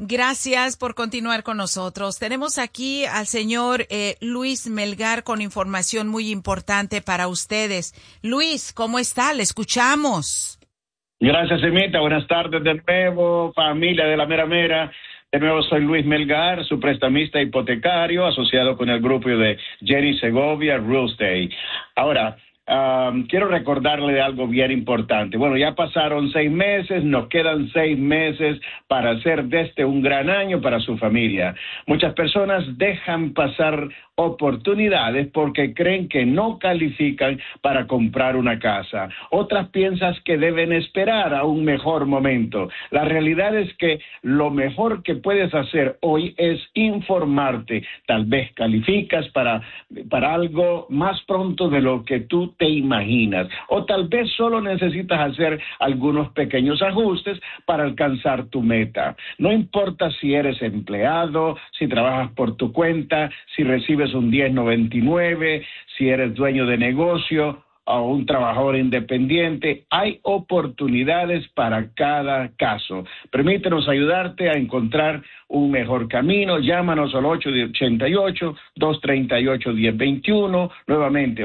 Gracias por continuar con nosotros. Tenemos aquí al señor Luis Melgar con información muy importante para ustedes. Luis, ¿cómo está? Le escuchamos. Gracias, Emita. Buenas tardes de nuevo, familia de la Mera Mera. De nuevo soy Luis Melgar, su prestamista hipotecario, asociado con el grupo de Jenny Segovia Real Estate. Ahora, quiero recordarle de algo bien importante. Bueno, ya pasaron 6 meses, nos quedan 6 meses para hacer de este un gran año para su familia. Muchas personas dejan pasar oportunidades porque creen que no califican para comprar una casa. Otras piensan que deben esperar a un mejor momento. La realidad es que lo mejor que puedes hacer hoy es informarte. Tal vez calificas para algo más pronto de lo que tú te imaginas. O tal vez solo necesitas hacer algunos pequeños ajustes para alcanzar tu meta. No importa si eres empleado, si trabajas por tu cuenta, si recibes un 1099, si eres dueño de negocio o un trabajador independiente, hay oportunidades para cada caso. Permítenos ayudarte a encontrar un mejor camino. Llámanos al 888-238-1021, nuevamente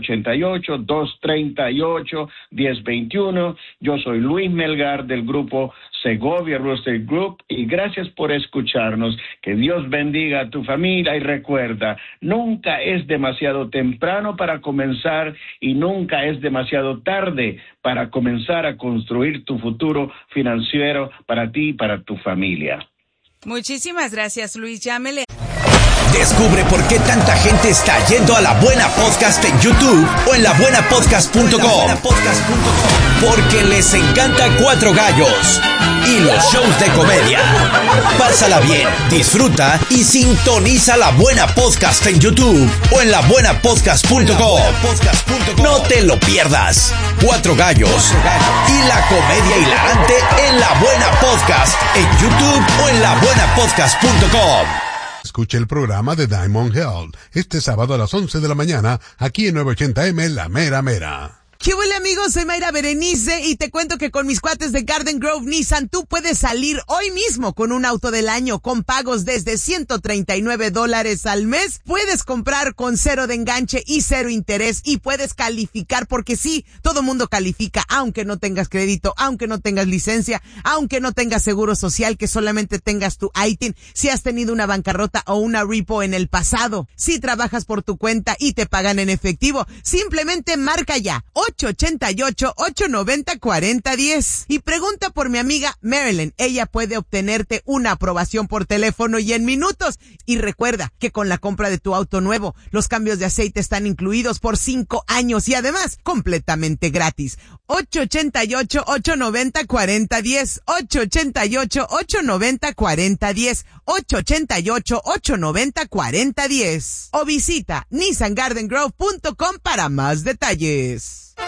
888-238-1021. Yo soy Luis Melgar del grupo Segovia Real Estate Group y gracias por escucharnos. Que Dios bendiga a tu familia y recuerda, nunca es demasiado temprano para comenzar y nunca es demasiado tarde para comenzar a construir tu futuro financiero para ti y para tu familia. Muchísimas gracias, Luis. Llámele. Descubre por qué tanta gente está yendo a La Buena Podcast en YouTube o en labuenapodcast.com. Porque les encanta Cuatro Gallos y los shows de comedia. Pásala bien, disfruta y sintoniza La Buena Podcast en YouTube o en labuenapodcast.com. No te lo pierdas. Cuatro Gallos y la comedia hilarante en La Buena Podcast en YouTube o en labuenapodcast.com. Escuche el programa de Diamond Health este sábado a las 11 de la mañana aquí en 980M La Mera Mera. ¿Qué huele, amigos? Soy Mayra Berenice y te cuento que con mis cuates de Garden Grove Nissan tú puedes salir hoy mismo con un auto del año con pagos desde $139 al mes. Puedes comprar con 0 de enganche y 0 interés y puedes calificar porque sí, todo mundo califica aunque no tengas crédito, aunque no tengas licencia, aunque no tengas seguro social, que solamente tengas tu ITIN, si has tenido una bancarrota o una repo en el pasado, si trabajas por tu cuenta y te pagan en efectivo, simplemente marca ya 888-890-4010 y pregunta por mi amiga Marilyn. Ella puede obtenerte una aprobación por teléfono y en minutos. Y recuerda que con la compra de tu auto nuevo, los cambios de aceite están incluidos por 5 años y además completamente gratis. 888-890-4010, 888-890-4010, 888-890-4010 o visita nissangardengrove.com para más detalles.